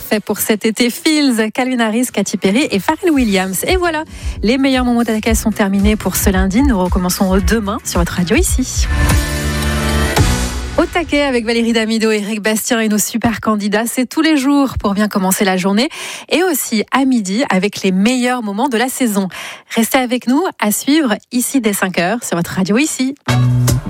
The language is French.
parfait pour cet été. Fields, Calvin Harris, Katy Perry et Pharrell Williams. Et voilà, les meilleurs moments d'Ataka sont terminés pour ce lundi. Nous recommençons demain sur votre radio ici. Au taquet avec Valérie Damido, Éric Bastien et nos super candidats. C'est tous les jours pour bien commencer la journée. Et aussi à midi avec les meilleurs moments de la saison. Restez avec nous à suivre ici dès 5h sur votre radio ici.